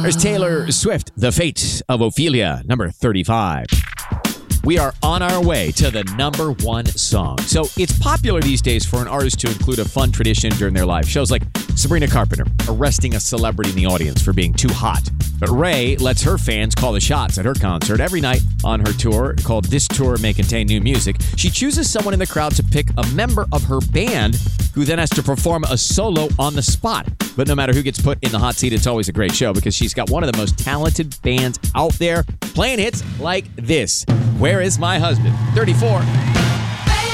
There's Taylor Swift, The Fate of Ophelia, number 35. We are on our way to the number one song. So it's popular these days for an artist to include a fun tradition during their live shows, like Sabrina Carpenter arresting a celebrity in the audience for being too hot. But Ray lets her fans call the shots at her concert every night on her tour, called This Tour May Contain New Music. She chooses someone in the crowd to pick a member of her band who then has to perform a solo on the spot. But no matter who gets put in the hot seat, it's always a great show because she's got one of the most talented bands out there playing hits like this. Where is My Husband? 34.